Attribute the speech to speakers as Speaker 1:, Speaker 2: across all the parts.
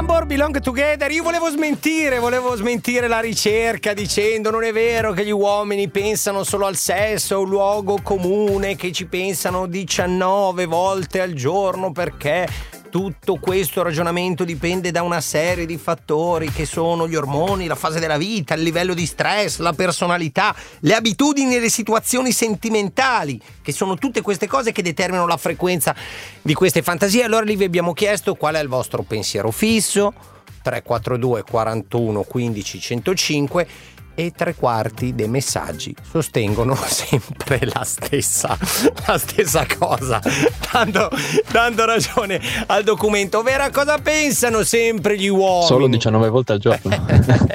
Speaker 1: Number Belong Together. Io volevo smentire la ricerca dicendo non è vero che gli uomini pensano solo al sesso, è un luogo comune, che ci pensano 19 volte al giorno, perché tutto questo ragionamento dipende da una serie di fattori che sono gli ormoni, la fase della vita, il livello di stress, la personalità, le abitudini e le situazioni sentimentali, che sono tutte queste cose che determinano la frequenza di queste fantasie. Allora lì vi abbiamo chiesto qual è il vostro pensiero fisso. 342 41 15 105 e 3/4 dei messaggi sostengono sempre la stessa cosa, dando ragione al documento, ovvero cosa pensano sempre gli uomini.
Speaker 2: Solo 19 volte al giorno.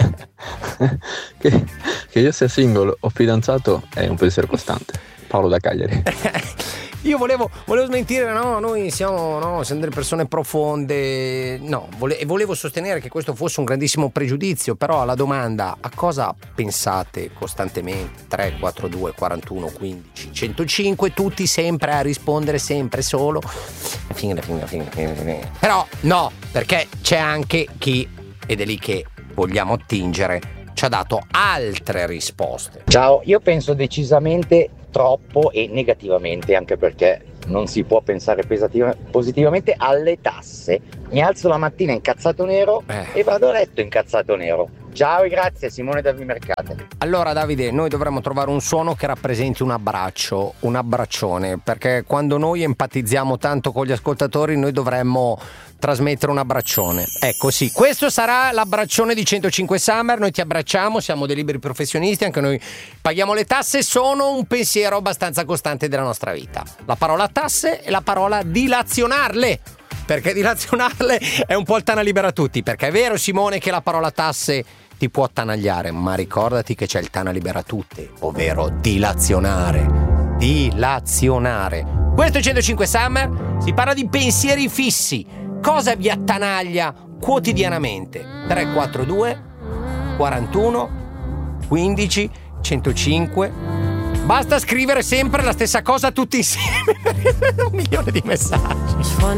Speaker 2: che io sia single o fidanzato è un pensiero costante. Paolo da Cagliari.
Speaker 1: Io volevo smentire, no, noi siamo delle persone profonde, no, volevo sostenere che questo fosse un grandissimo pregiudizio, però alla domanda a cosa pensate costantemente, 342 41 15 105, tutti sempre a rispondere sempre solo fine. Però no, perché c'è anche chi, ed è lì che vogliamo attingere, ci ha dato altre risposte.
Speaker 3: Ciao, io penso decisamente troppo e negativamente, anche perché non si può pensare positivamente alle tasse. Mi alzo la mattina incazzato nero e vado a letto incazzato nero. Ciao e grazie, Simone da Vimercate.
Speaker 1: Allora Davide, noi dovremmo trovare un suono che rappresenti un abbraccio, un abbraccione, perché quando noi empatizziamo tanto con gli ascoltatori noi dovremmo trasmettere un abbraccione. Ecco, sì, questo sarà l'abbraccione di 105 Summer. Noi ti abbracciamo, siamo dei liberi professionisti, anche noi paghiamo le tasse, sono un pensiero abbastanza costante della nostra vita. La parola tasse e la parola dilazionarle, perché dilazionarle è un po' il Tana libera tutti, perché è vero Simone che la parola tasse ti può attanagliare, ma ricordati che c'è il Tana libera tutte, ovvero dilazionare. Questo è 105 Summer, si parla di pensieri fissi. Cosa vi attanaglia quotidianamente? 342 41 15 105. Basta scrivere sempre la stessa cosa tutti insieme, perché sono 1 milione di messaggi.